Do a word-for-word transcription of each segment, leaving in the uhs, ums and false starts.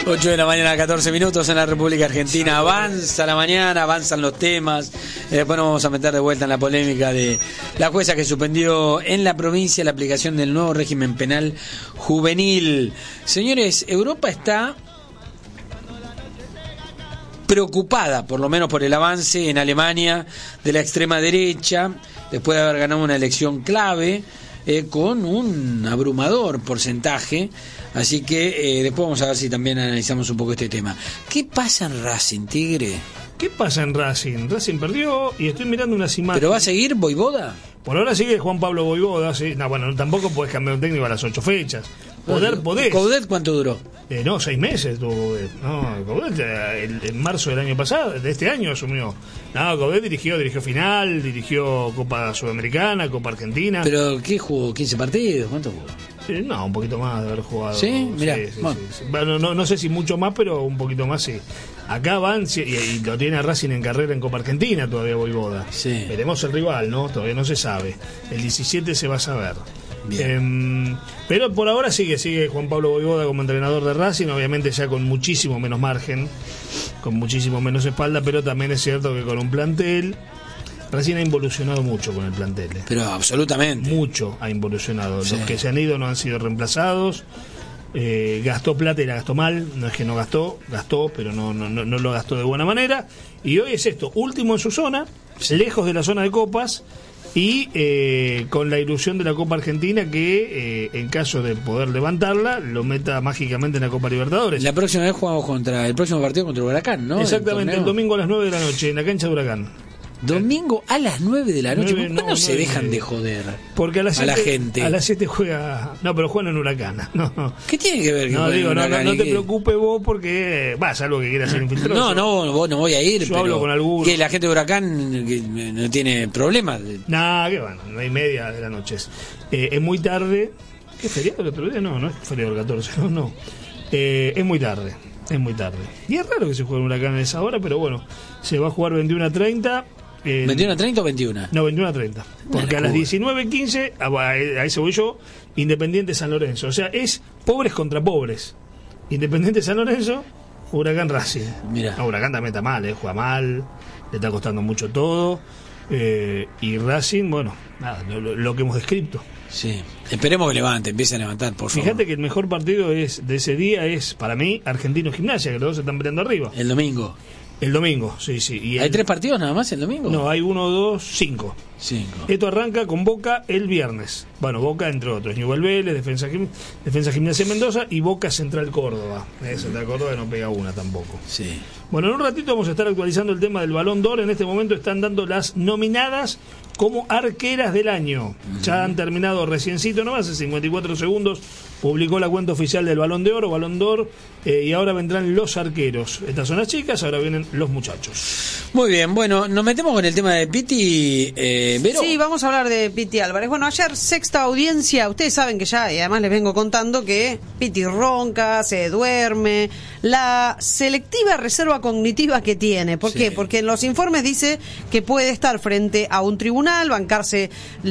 ocho de la mañana, catorce minutos en la República Argentina. Avanza la mañana, avanzan los temas. Eh, después nos vamos a meter de vuelta en la polémica de la jueza que suspendió en la provincia la aplicación del nuevo régimen penal juvenil. Señores, Europa está preocupada, por lo menos por el avance en Alemania de la extrema derecha, después de haber ganado una elección clave, eh, con un abrumador porcentaje. Así que eh, después vamos a ver si también analizamos un poco este tema. ¿Qué pasa en Racing, Tigre? ¿Qué pasa en Racing? Racing perdió y estoy mirando unas imágenes. ¿Pero va a seguir Voivoda? Por ahora sigue Juan Pablo Voivoda, sí. No, bueno, tampoco podés cambiar un técnico a las ocho fechas. Poder, podés. ¿Coudet cuánto duró? Eh, no, seis meses tuvo Coudet. No, Coudet eh, en marzo del año pasado, de este año asumió. No, Coudet dirigió, dirigió final, dirigió Copa Sudamericana, Copa Argentina. ¿Pero qué jugó? ¿quince partidos? ¿Cuánto jugó? Eh, no, un poquito más de haber jugado. ¿Sí? Mirá. Sí, sí, bueno. sí, sí. Bueno, no, no sé si mucho más, pero un poquito más sí. Acá van, y, y lo tiene a Racing en carrera en Copa Argentina todavía Voivoda. Sí. Veremos el rival, ¿no? Todavía no se sabe. El diecisiete se va a saber. Bien. Eh, pero por ahora sigue, sigue Juan Pablo Voivoda como entrenador de Racing, obviamente ya con muchísimo menos margen, con muchísimo menos espalda, pero también es cierto que con un plantel, Racing ha involucionado mucho con el plantel. ¿eh? Pero absolutamente. Mucho ha involucionado. Sí. Los que se han ido no han sido reemplazados. Eh, gastó plata y la gastó mal, no es que no gastó, gastó, pero no, no, no, no lo gastó de buena manera. Y hoy es esto, último en su zona, sí. lejos de la zona de copas. Y eh, con la ilusión de la Copa Argentina que, eh, en caso de poder levantarla, lo meta mágicamente en la Copa Libertadores. La próxima vez jugamos contra el próximo partido contra Huracán, ¿no? Exactamente, el, el domingo a las nueve de la noche en la cancha de Huracán. Domingo a las nueve de la noche. ¿Por qué no, no se nueve, dejan de joder? Porque a, las siete, a la gente. A las siete juega. No, pero juegan en Huracán. No, no. ¿Qué tiene que ver? Que no, digo, no, no, no te que... preocupes vos porque vas a algo que quieras ser infiltrado. No, no, vos no voy a ir. Yo pero hablo con algunos. Que la gente de Huracán que no tiene problemas. Nah, que bueno, no hay media de la noche. Eh, es muy tarde. ¿Qué feriado el otro día? No, no es feriado el catorce. No, no. Eh, es muy tarde. Es muy tarde. Y es raro que se juegue en Huracán a esa hora, pero bueno, se va a jugar veintiuno a treinta. Eh, ¿veintiuno a treinta o veintiuno? No, veintiuno a treinta. Porque a las diecinueve quince, ahí se voy yo, Independiente San Lorenzo. O sea, es pobres contra pobres. Independiente San Lorenzo, Huracán Racing. Mira. No, Huracán también está mal, eh, juega mal, le está costando mucho todo. Eh, y Racing, bueno, nada, lo, lo, lo que hemos descrito. Sí, esperemos que levante, empiece a levantar, por favor. Fíjate que el mejor partido es de ese día es, para mí, Argentino Gimnasia, que los dos se están peleando arriba. El domingo. El domingo, sí, sí. Y ¿Hay el... tres partidos nada más el domingo? No, hay uno, dos, cinco. Cinco. Esto arranca con Boca el viernes. Bueno, Boca entre otros. Newell's Vélez, Defensa, Gim... Defensa Gimnasia Mendoza y Boca Central Córdoba. Eh, Central Córdoba no pega una tampoco. Sí. Bueno, en un ratito vamos a estar actualizando el tema del Balón d'Or. En este momento están dando las nominadas como arqueras del año. Uh-huh. Ya han terminado reciencito nomás, hace cincuenta y cuatro segundos. Publicó la cuenta oficial del Balón de Oro, Balón d'Or, eh, y ahora vendrán los arqueros. Estas son las chicas, ahora vienen los muchachos. Muy bien, bueno, nos metemos con el tema de Piti, eh, Vero. Sí, vamos a hablar de Piti Álvarez. Bueno, ayer sexta audiencia, ustedes saben que ya, y además les vengo contando que Piti ronca, se duerme, la selectiva reserva cognitiva que tiene. ¿Por sí. qué? Porque en los informes dice que puede estar frente a un tribunal, bancarse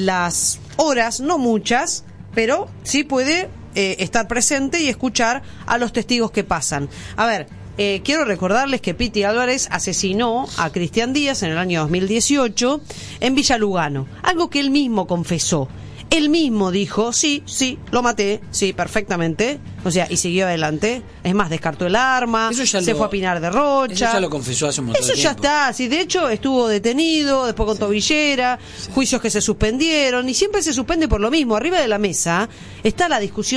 las horas, no muchas, pero sí puede eh, estar presente y escuchar a los testigos que pasan. A ver, eh, quiero recordarles que Piti Álvarez asesinó a Cristian Díaz en el año dos mil dieciocho en Villa Lugano, algo que él mismo confesó. Él mismo dijo, sí, sí, lo maté, sí, perfectamente, o sea, y siguió adelante. Es más, descartó el arma, se lo, fue a Pinar de Rocha. Eso ya lo confesó hace un montón Eso de ya tiempo. está, sí, de hecho estuvo detenido, después con sí. tobillera, sí. juicios que se suspendieron, y siempre se suspende por lo mismo. Arriba de la mesa está la discusión